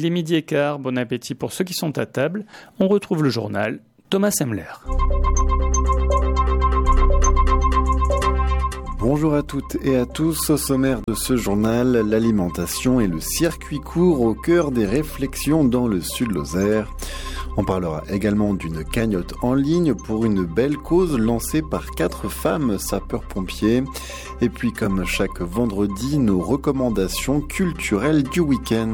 Il est 12h15, bon appétit pour ceux qui sont à table. On retrouve le journal, Thomas Semler. Bonjour à toutes et à tous. Au sommaire de ce journal, l'alimentation et le circuit court au cœur des réflexions dans le Sud-Lozère. On parlera également d'une cagnotte en ligne pour une belle cause lancée par 4 femmes sapeurs-pompiers. Et puis, comme chaque vendredi, nos recommandations culturelles du week-end.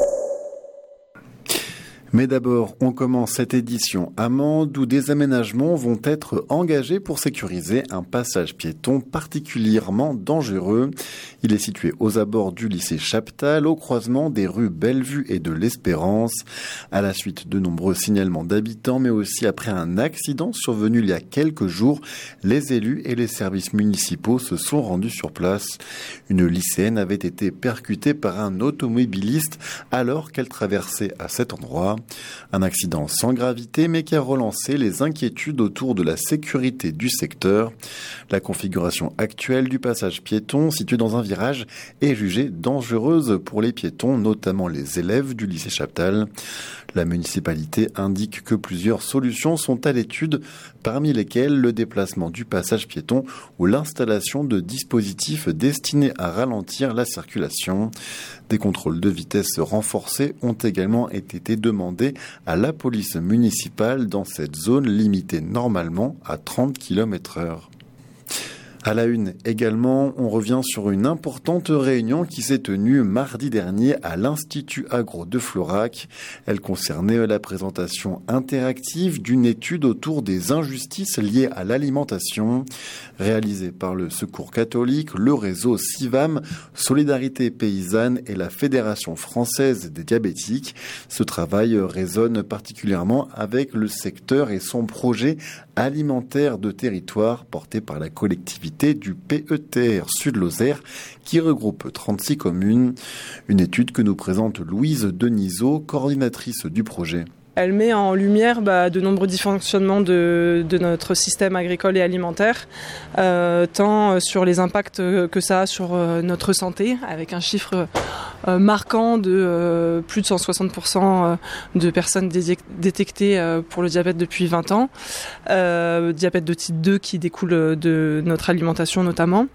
Mais d'abord, on commence cette édition à Mende où des aménagements vont être engagés pour sécuriser un passage piéton particulièrement dangereux. Il est situé aux abords du lycée Chaptal, au croisement des rues Bellevue et de l'Espérance. À la suite de nombreux signalements d'habitants, mais aussi après un accident survenu il y a quelques jours, les élus et les services municipaux se sont rendus sur place. Une lycéenne avait été percutée par un automobiliste alors qu'elle traversait à cet endroit. Un accident sans gravité mais qui a relancé les inquiétudes autour de la sécurité du secteur. La configuration actuelle du passage piéton situé dans un virage est jugée dangereuse pour les piétons, notamment les élèves du lycée Chaptal. La municipalité indique que plusieurs solutions sont à l'étude, parmi lesquelles le déplacement du passage piéton ou l'installation de dispositifs destinés à ralentir la circulation. Des contrôles de vitesse renforcés ont également été demandés à la police municipale dans cette zone limitée normalement à 30 km/h. À la une également, on revient sur une importante réunion qui s'est tenue mardi dernier à l'Institut Agro de Florac. Elle concernait la présentation interactive d'une étude autour des injustices liées à l'alimentation. Réalisée par le Secours catholique, le réseau SIVAM, Solidarité paysanne et la Fédération française des diabétiques. Ce travail résonne particulièrement avec le secteur et son projet alimentaire de territoire porté par la collectivité du PETR Sud-Lozère qui regroupe 36 communes. Une étude que nous présente Louise Denisot, coordinatrice du projet. Elle met en lumière de nombreux dysfonctionnements de notre système agricole et alimentaire, tant sur les impacts que ça a sur notre santé, avec un chiffre marquant de plus de 160% de personnes détectées pour le diabète depuis 20 ans, diabète de type 2 qui découle de notre alimentation notamment.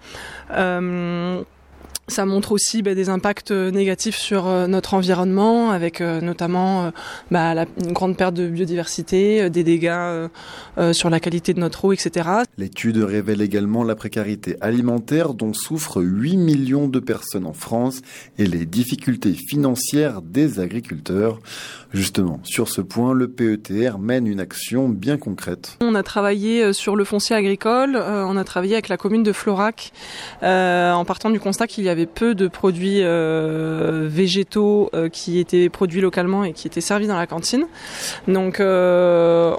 Ça montre aussi des impacts négatifs sur notre environnement, avec notamment une grande perte de biodiversité, des dégâts sur la qualité de notre eau, etc. L'étude révèle également la précarité alimentaire dont souffrent 8 millions de personnes en France et les difficultés financières des agriculteurs. Justement, sur ce point, le PETR mène une action bien concrète. On a travaillé sur le foncier agricole, on a travaillé avec la commune de Florac, en partant du constat qu'il y avait peu de produits végétaux qui étaient produits localement et qui étaient servis dans la cantine. Donc on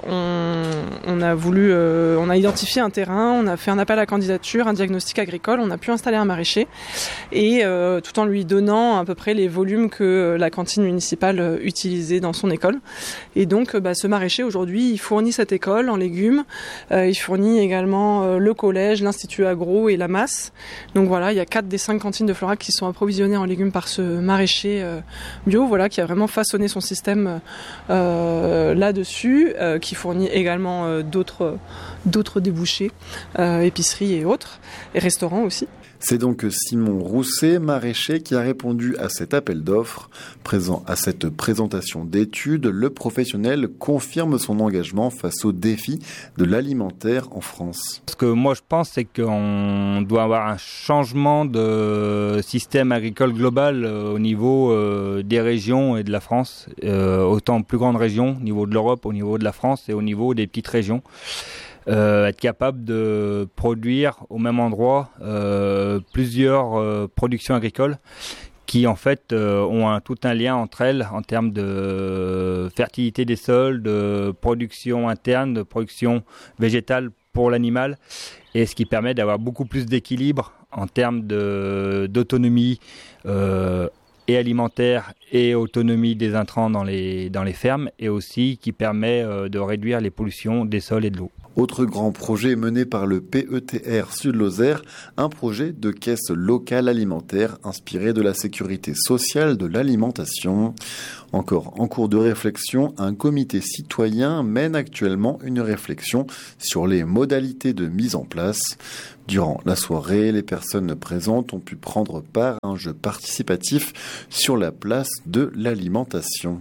a identifié un terrain, on a fait un appel à candidature, un diagnostic agricole, on a pu installer un maraîcher et tout en lui donnant à peu près les volumes que la cantine municipale utilisait dans son école. Et donc ce maraîcher aujourd'hui il fournit cette école en légumes, il fournit également le collège, l'institut agro et la masse. Donc voilà, il y a 4 des 5 cantines de Florac qui sont approvisionnées en légumes par ce maraîcher bio, qui a vraiment façonné son système là-dessus, qui fournit également d'autres débouchés, épiceries et autres, et restaurants aussi. C'est donc Simon Rousset, maraîcher, qui a répondu à cet appel d'offres. Présent à cette présentation d'études, le professionnel confirme son engagement face aux défis de l'alimentaire en France. Ce que moi je pense, c'est qu'on doit avoir un changement de système agricole global au niveau des régions et de la France, autant plus grandes régions, au niveau de l'Europe, au niveau de la France et au niveau des petites régions. Être capable de produire au même endroit plusieurs productions agricoles qui en fait ont tout un lien entre elles en termes de fertilité des sols, de production interne, de production végétale pour l'animal, et ce qui permet d'avoir beaucoup plus d'équilibre en termes d'autonomie et alimentaire et autonomie des intrants dans les fermes, et aussi qui permet de réduire les pollutions des sols et de l'eau. Autre grand projet mené par le PETR Sud-Lozère, un projet de caisse locale alimentaire inspiré de la sécurité sociale de l'alimentation. Encore en cours de réflexion, un comité citoyen mène actuellement une réflexion sur les modalités de mise en place. Durant la soirée, les personnes présentes ont pu prendre part à un jeu participatif sur la place de l'alimentation.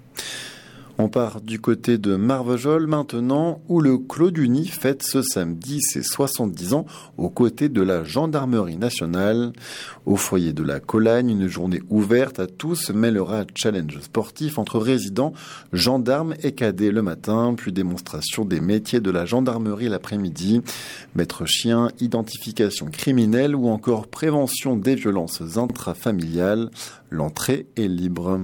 On part du côté de Marvejols maintenant, où le Clos du Nid fête ce samedi ses 70 ans aux côtés de la Gendarmerie nationale. Au foyer de la Colagne, une journée ouverte à tous mêlera challenge sportif entre résidents, gendarmes et cadets le matin, puis démonstration des métiers de la gendarmerie l'après-midi, maître chien, identification criminelle ou encore prévention des violences intrafamiliales. L'entrée est libre.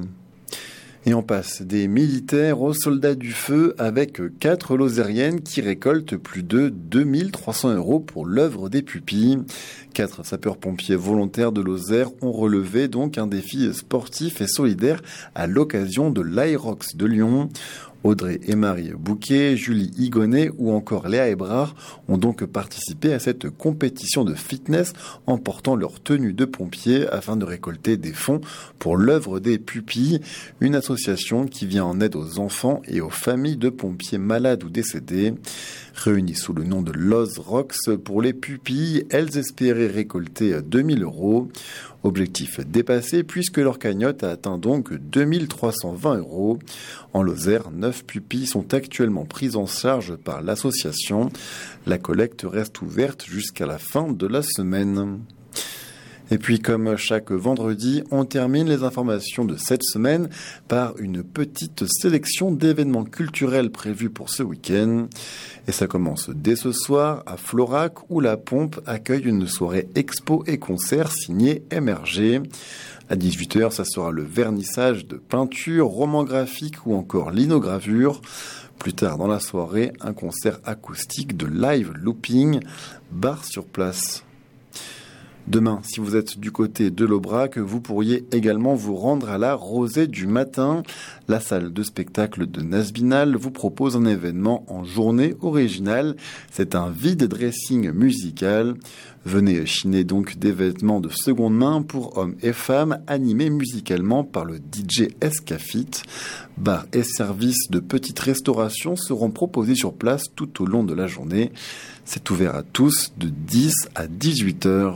Et on passe des militaires aux soldats du feu avec 4 lozériennes qui récoltent plus de 2300 € pour l'œuvre des pupilles. 4 sapeurs-pompiers volontaires de Lozère ont relevé donc un défi sportif et solidaire à l'occasion de l'Aérox de Lyon. Audrey et Marie Bouquet, Julie Higonnet ou encore Léa Ebrard ont donc participé à cette compétition de fitness en portant leur tenue de pompier afin de récolter des fonds pour l'œuvre des pupilles, une association qui vient en aide aux enfants et aux familles de pompiers malades ou décédés. Réunies sous le nom de Lozrox pour les pupilles, elles espéraient récolter 2000 €. Objectif dépassé puisque leur cagnotte a atteint donc 2320 €. En Lozère, 9 pupilles sont actuellement prises en charge par l'association. La collecte reste ouverte jusqu'à la fin de la semaine. Et puis, comme chaque vendredi, on termine les informations de cette semaine par une petite sélection d'événements culturels prévus pour ce week-end. Et ça commence dès ce soir à Florac, où la Pompe accueille une soirée expo et concert signée MRG. À 18h, ça sera le vernissage de peinture, romans graphiques ou encore linogravure. Plus tard dans la soirée, un concert acoustique de live looping, bar sur place. Demain, si vous êtes du côté de l'Aubrac, vous pourriez également vous rendre à la Rosée du Matin. La salle de spectacle de Nasbinal vous propose un événement en journée originale. C'est un vide dressing musical. Venez chiner donc des vêtements de seconde main pour hommes et femmes, animés musicalement par le DJ Escafit. Bars et services de petite restauration seront proposés sur place tout au long de la journée. C'est ouvert à tous de 10 à 18h.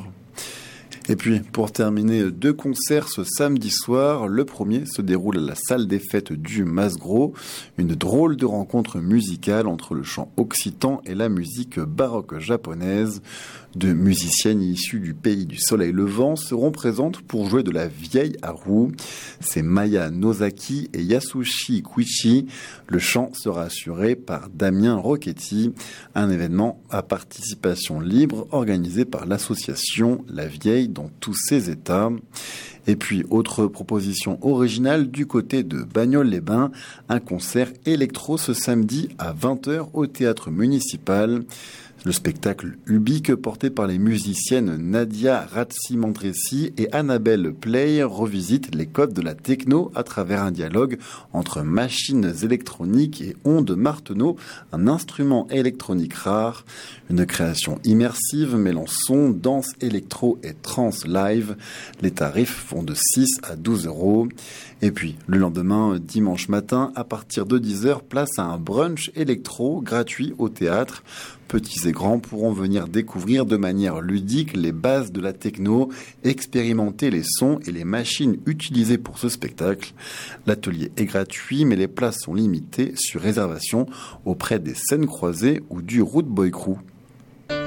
Et puis, pour terminer, 2 concerts ce samedi soir. Le premier se déroule à la salle des fêtes du Masgros. Une drôle de rencontre musicale entre le chant occitan et la musique baroque japonaise. 2 musiciennes issues du pays du soleil levant seront présentes pour jouer de la vieille à roue. C'est Maya Nozaki et Yasushi Kuichi. Le chant sera assuré par Damien Rocchetti. Un événement à participation libre organisé par l'association La Vieille dans tous ses états. Et puis, autre proposition originale du côté de Bagnoles-les-Bains, un concert électro ce samedi à 20h au théâtre municipal. Le spectacle ubique porté par les musiciennes Nadia Ratzi-Mandressi et Annabelle Play revisite les codes de la techno à travers un dialogue entre machines électroniques et ondes Martenot, un instrument électronique rare. Une création immersive mêlant son, danse électro et trance live. Les tarifs vont de 6 à 12 €. Et puis, le lendemain, dimanche matin, à partir de 10h, place à un brunch électro gratuit au théâtre. Petits et grands pourront venir découvrir de manière ludique les bases de la techno, expérimenter les sons et les machines utilisées pour ce spectacle. L'atelier est gratuit, mais les places sont limitées sur réservation auprès des scènes croisées ou du Root Boy Crew.